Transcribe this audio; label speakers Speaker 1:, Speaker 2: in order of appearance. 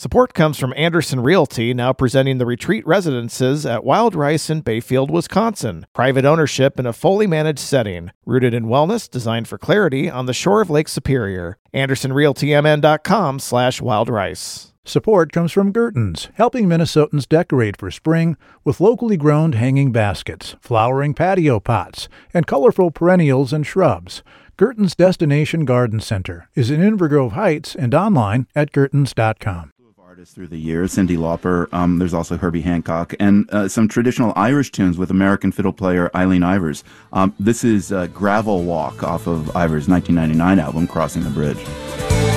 Speaker 1: Support comes from Anderson Realty, now presenting the retreat residences at Wild Rice in Bayfield, Wisconsin. Private ownership in a fully managed setting, rooted in wellness, designed for clarity on the shore of Lake Superior. AndersonRealtyMN.com/wildrice.
Speaker 2: Support comes from Gertens, helping Minnesotans decorate for spring with locally grown hanging baskets, flowering patio pots, and colorful perennials and shrubs. Gertens Destination Garden Center is in Inver Grove Heights and online at gertens.com.
Speaker 3: Artists through the years, Cyndi Lauper, there's also Herbie Hancock, and some traditional Irish tunes with American fiddle player Eileen Ivers. This is Gravel Walk off of Ivers' 1999 album, Crossing the Bridge.